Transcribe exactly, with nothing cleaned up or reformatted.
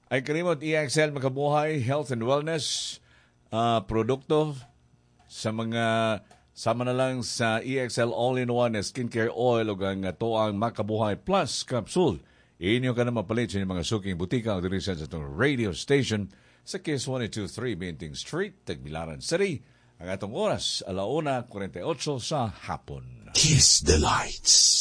Ay kalimot E X L Makabuhay Health and Wellness uh, produkto sa mga sama na lang sa E X L All-in-One Skincare Oil o ang Toang Makabuhay Plus Capsule. Inyo ka na mapalit sa mga suking butika o diri sa itong radio station sa Kiss one two three Binting Street, Tagbilaran City. Ang atong oras, alauna, forty-eight sa hapon. Kiss the lights.